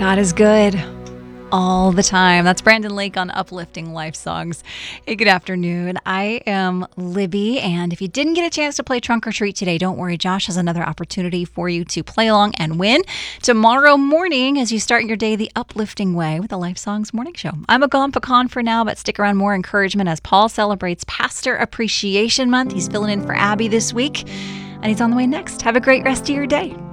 God is good all the time. That's Brandon Lake on Uplifting Life Songs. Hey, good afternoon. I am Libby, and if you didn't get a chance to play Trunk or Treat today, don't worry. Josh has another opportunity for you to play along and win tomorrow morning as you start your day the uplifting way with the Life Songs Morning Show. I'm a gone pecan for now, but stick around, more encouragement as Paul celebrates Pastor Appreciation Month. He's filling in for Abby this week, and he's on the way next. Have a great rest of your day.